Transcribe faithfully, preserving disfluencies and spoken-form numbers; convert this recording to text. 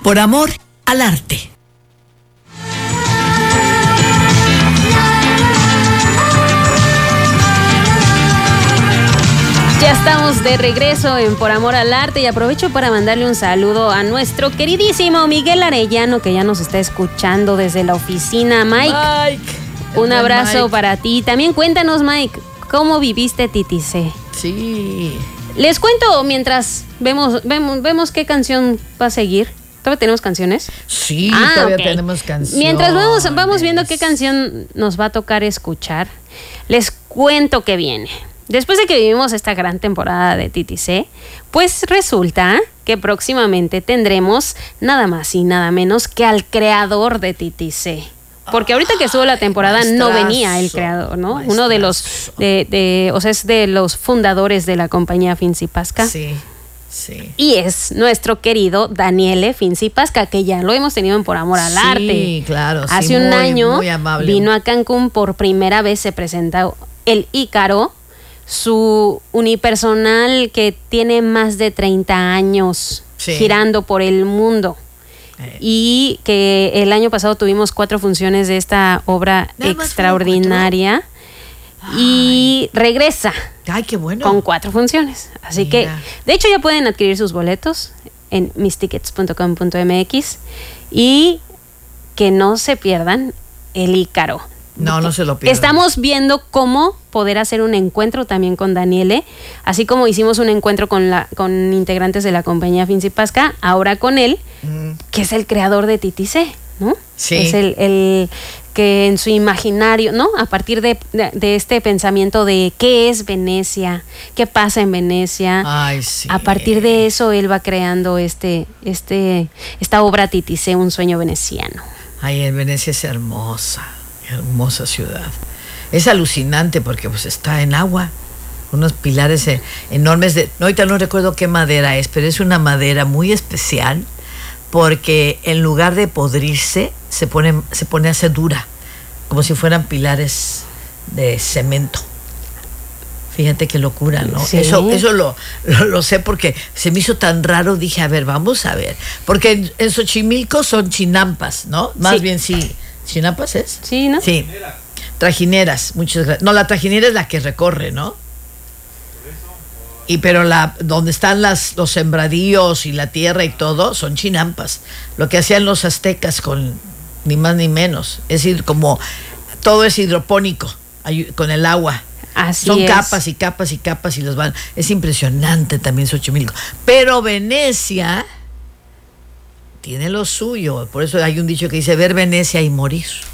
por amor al arte. Ya estamos de regreso en Por Amor al Arte y aprovecho para mandarle un saludo a nuestro queridísimo Miguel Arellano, que ya nos está escuchando desde la oficina. Mike, Mike un abrazo Mike. para ti. También cuéntanos, Mike, ¿cómo viviste Titisé? Sí. Les cuento mientras vemos, vemos, vemos qué canción va a seguir. ¿Todavía tenemos canciones? Sí, Ah, todavía ok. tenemos canciones. Mientras vamos, vamos viendo qué canción nos va a tocar escuchar, les cuento que viene. Después de que vivimos esta gran temporada de Titisé, pues resulta que próximamente tendremos nada más y nada menos que al creador de Titisé. Porque ahorita que estuvo la temporada Ay, no maestrazo, venía el creador, ¿no? maestrazo. Uno de los, de, de, o sea, es de los fundadores de la compañía Finzi Pasca. Sí, sí. Y es nuestro querido Daniele Finzi Pasca, que ya lo hemos tenido en Por Amor al Sí, Arte. claro, sí, Hace un muy, año muy amable. vino a Cancún por primera vez, se presentó el Ícaro, su unipersonal que tiene más de treinta años Sí. girando por el mundo. Eh. Y que el año pasado tuvimos cuatro funciones de esta obra ¿Nada más extraordinaria. Y regresa Ay, qué bueno. con cuatro funciones. Así Mira. que, de hecho, ya pueden adquirir sus boletos en mis tickets punto com punto m x y que no se pierdan el Ícaro. No, no se lo pierdan. Estamos viendo cómo poder hacer un encuentro también con Daniele, así como hicimos un encuentro con la con integrantes de la compañía Finzi Pasca, ahora con él, Mm. que es el creador de Titisé, ¿no? Sí. Es el, el que en su imaginario, ¿no? A partir de, de, de este pensamiento de qué es Venecia, qué pasa en Venecia, Ay, sí. a partir de eso él va creando este, este, esta obra Titisé, un sueño veneciano. Ay, en Venecia es hermosa, hermosa ciudad. Es alucinante porque pues está en agua. Unos pilares eh, enormes de... No, ahorita no recuerdo qué madera es, pero es una madera muy especial porque en lugar de podrirse, se pone, se pone a ser dura, como si fueran pilares de cemento. Fíjate qué locura, ¿no? Sí. Eso, eso lo, lo, lo sé porque se me hizo tan raro, dije, a ver, vamos a ver. Porque en, en Xochimilco son chinampas, ¿no? Más Sí. bien sí. ¿Chinampas es? Sí, ¿no? Sí. Trajineras, muchas gracias. No, la trajinera es la que recorre, ¿no? Y pero la donde están las los sembradíos y la tierra y todo son chinampas. Lo que hacían los aztecas con ni más ni menos, es decir, como todo es hidropónico ayu- con el agua. Así Son es. capas y capas y capas y los van. Es impresionante también Xochimilco. Pero Venecia tiene lo suyo. Por eso hay un dicho que dice ver Venecia y morir.